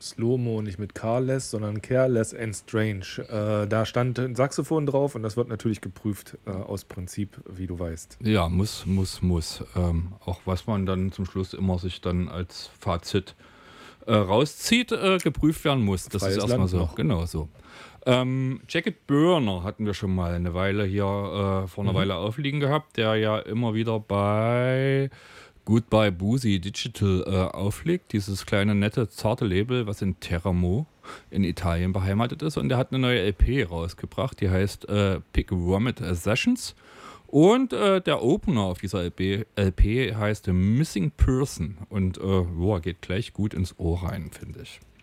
Slow-Mo nicht mit Carless, sondern Careless and Strange. Da stand ein Saxophon drauf und das wird natürlich geprüft aus Prinzip, wie du weißt. Ja, muss. Auch was man dann zum Schluss immer sich dann als Fazit rauszieht, geprüft werden muss. Das Freies ist erstmal Land so. noch. Genau so. Jacket Burner hatten wir schon mal eine Weile hier vor einer Weile aufliegen gehabt, der ja immer wieder bei Goodbye Boozy Digital auflegt. Dieses kleine, nette, zarte Label, was in Teramo in Italien beheimatet ist. Und der hat eine neue LP rausgebracht, die heißt Pick Vomit Sessions. Und der Opener auf dieser LP heißt Missing Person. Und geht gleich gut ins Ohr rein, finde ich.